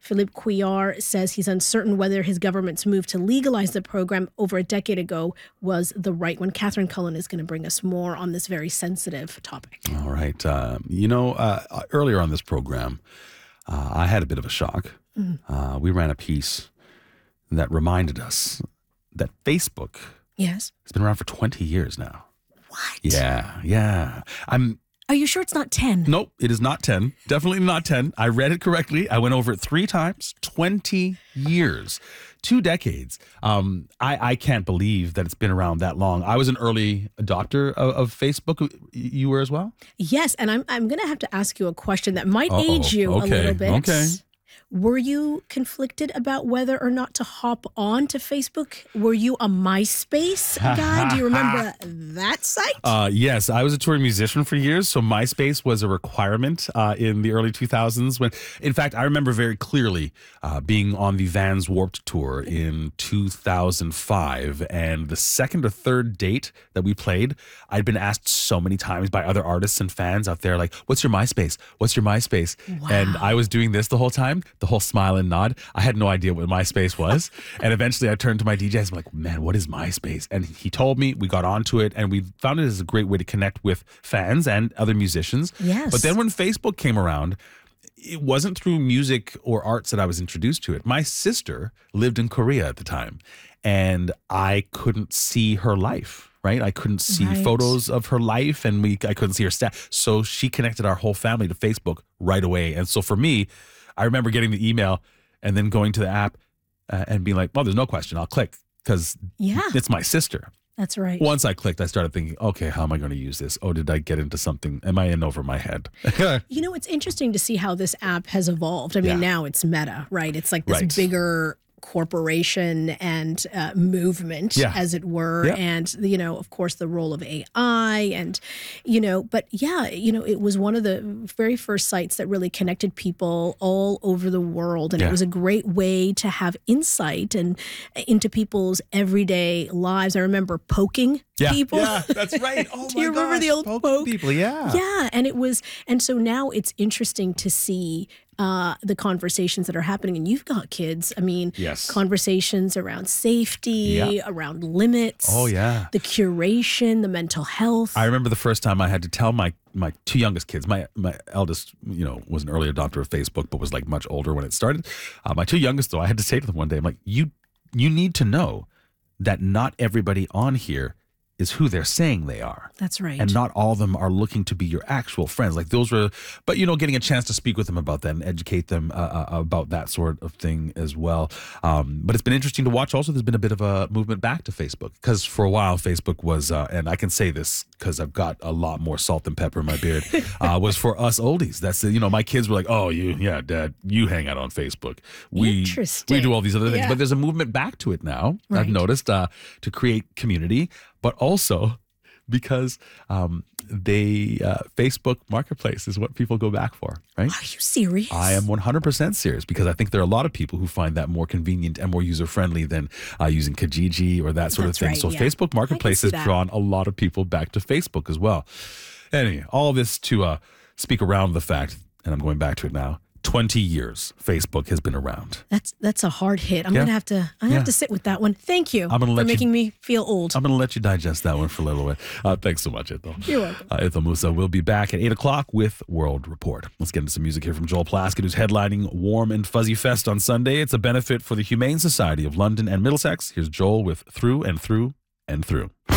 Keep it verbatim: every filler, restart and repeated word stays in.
Philippe Couillard says he's uncertain whether his government's move to legalize the program over a decade ago was the right one. Catherine Cullen is going to bring us more on this very sensitive topic. All right. Uh, you know, uh, earlier on this program, uh, I had a bit of a shock. Mm. Uh, we ran a piece that reminded us that Facebook yes. has been around for twenty years now. What? Yeah, yeah. I'm. Are you sure it's not ten? Nope, it is not ten. Definitely not ten. I read it correctly. I went over it three times. twenty years. Two decades. Um, I, I can't believe that it's been around that long. I was an early adopter of, of Facebook. You were as well? Yes, and I'm I'm going to have to ask you a question that might Uh-oh. age you okay. a little bit. Okay. Were you conflicted about whether or not to hop on to Facebook? Were you a MySpace guy? Do you remember that site? Uh, yes, I was a touring musician for years, so MySpace was a requirement uh, in the early two thousands. When, in fact, I remember very clearly uh, being on the Vans Warped Tour in two thousand five, and the second or third date that we played, I'd been asked so many times by other artists and fans out there, like, what's your MySpace? What's your MySpace? Wow. And I was doing this the whole time. The whole smile and nod. I had no idea what MySpace was. And eventually I turned to my D Js. I'm like, man, what is MySpace? And he told me, we got onto it, and we found it as a great way to connect with fans and other musicians. Yes. But then when Facebook came around, it wasn't through music or arts that I was introduced to it. My sister lived in Korea at the time, and I couldn't see her life. Right, I couldn't see right. photos of her life, and we I couldn't see her stat. So she connected our whole family to Facebook right away. And so for me, I remember getting the email and then going to the app uh, and being like, well, there's no question. I'll click because yeah. it's my sister. That's right. Once I clicked, I started thinking, okay, how am I going to use this? Oh, did I get into something? Am I in over my head? You know, it's interesting to see how this app has evolved. I mean, Yeah. now it's Meta, right? It's like this Right. bigger corporation and uh, movement, Yeah. as it were. Yeah. And, you know, of course, the role of A I and, you know, but yeah, you know, it was one of the very first sites that really connected people all over the world. And Yeah. it was a great way to have insight and into people's everyday lives. I remember poking Yeah, people. yeah, that's right. Oh, Do my you remember gosh, the old poking poke? people? Yeah. Yeah, and it was, and so now it's interesting to see uh, the conversations that are happening. And you've got kids. I mean, Yes. conversations around safety, Yeah. around limits. Oh, yeah. The curation, the mental health. I remember the first time I had to tell my my two youngest kids. My my eldest, you know, was an early adopter of Facebook, but was like much older when it started. Uh, my two youngest, though, I had to say to them one day, I'm like, you you need to know that not everybody on here is who they're saying they are. That's right. And not all of them are looking to be your actual friends. Like those were, but you know, getting a chance to speak with them about that and educate them uh, uh, about that sort of thing as well. Um, but it's been interesting to watch. Also, there's been a bit of a movement back to Facebook because for a while Facebook was, uh, and I can say this because I've got a lot more salt and pepper in my beard, uh, was for us oldies. That's the, you know, my kids were like, oh, you, yeah, Dad, you hang out on Facebook. We Interesting. we do all these other things. Yeah. But there's a movement back to it now. Right. I've noticed uh, to create community. But also because um, they uh, Facebook Marketplace is what people go back for, right? Are you serious? I am one hundred percent serious because I think there are a lot of people who find that more convenient and more user-friendly than uh, using Kijiji or that sort That's of thing. right, so yeah. Facebook Marketplace see has that. drawn a lot of people back to Facebook as well. Anyway, all of this to uh, speak around the fact, and I'm going back to it now, twenty years Facebook has been around. That's that's a hard hit. I'm Yeah. gonna have to I Yeah. have to sit with that one. Thank you I'm gonna let for you- making me feel old. I'm going to let you digest that one for a little bit. Uh, thanks so much, Ithel. You're welcome. Uh, Ithel Musa will be back at eight o'clock with World Report. Let's get into some music here from Joel Plaskett, who's headlining Warm and Fuzzy Fest on Sunday. It's a benefit for the Humane Society of London and Middlesex. Here's Joel with Through and Through and Through.